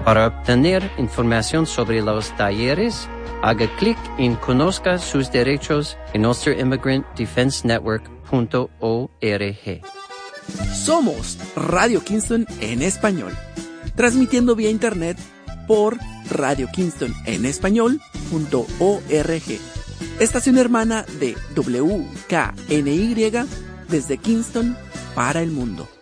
Para obtener información sobre los talleres, haga clic en Conozca sus derechos en ulsterinmigrantdefensenetwork.org. Somos Radio Kingston en español, transmitiendo vía internet por radiokingstonEnEspañol.org, estación hermana de WKNY desde Kingston para el mundo.